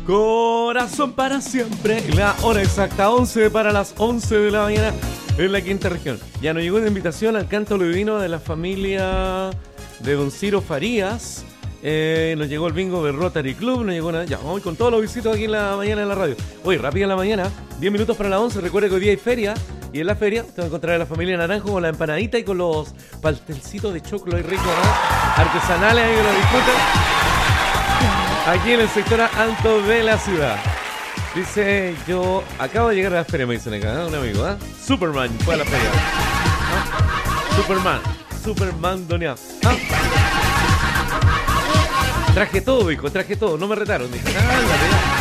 Corazón para siempre. La hora exacta, 11 para las 11 de la mañana en la quinta región. Ya nos llegó una invitación al canto divino de la familia de don Ciro Farías. Nos llegó el bingo del Rotary Club. Nos llegó una... Ya, vamos con todos los visitos aquí en la mañana en la radio. Hoy, rápido en la mañana, 10 minutos para las 11. Recuerda que hoy día hay feria. Y en la feria te vas a encontrar a la familia Naranjo con la empanadita y con los pastelcitos de choclo y rico, ¿no? Artesanales ahí que lo disfruten. Aquí en el sector alto de la ciudad. Dice, yo acabo de llegar a la feria, me dicen acá, ¿eh? Un amigo, ¿eh? Superman fue a la feria. ¿Ah? Superman doneado. ¿Ah? Traje todo, hijo, traje todo, no me retaron. Dije, ándale.